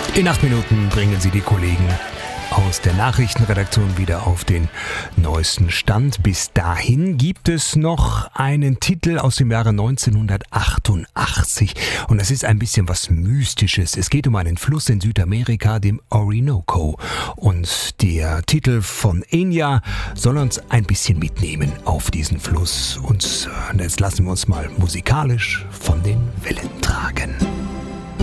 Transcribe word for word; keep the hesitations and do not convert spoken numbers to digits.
In acht Minuten bringen Sie die Kollegen aus der Nachrichtenredaktion wieder auf den neuesten Stand. Bis dahin gibt es noch einen Titel aus dem Jahre neunzehnhundertachtundachtzig und es ist ein bisschen was Mystisches. Es geht um einen Fluss in Südamerika, dem Orinoco, und der Titel von Enya soll uns ein bisschen mitnehmen auf diesen Fluss und jetzt lassen wir uns mal musikalisch von den Wellen tragen.